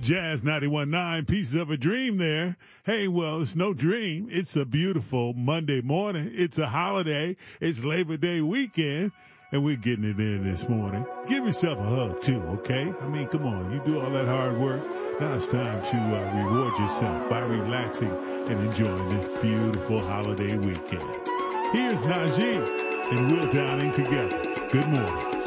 Jazz 91.9, Pieces of a Dream there. Hey, well, it's no dream. It's a beautiful Monday morning. It's a holiday. It's Labor Day weekend, and we're getting it in this morning. Give yourself a hug, too, okay? I mean, come on. You do all that hard work. Now it's time to reward yourself by relaxing and enjoying this beautiful holiday weekend. Here's Najee and Will Downing together. Good morning.